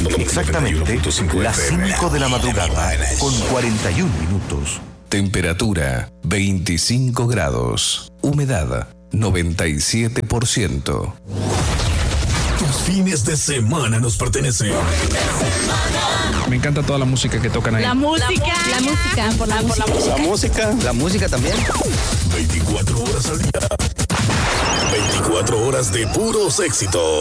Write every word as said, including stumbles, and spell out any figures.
Exactamente las cinco de la madrugada con cuarenta y un minutos. Temperatura veinticinco grados. Humedad noventa y siete por ciento. Tus fines de semana nos pertenecen. Me encanta toda la música que tocan ahí. La música, la música, por la, por la música. La música, la música también. veinticuatro horas al día. veinticuatro horas de puros éxitos.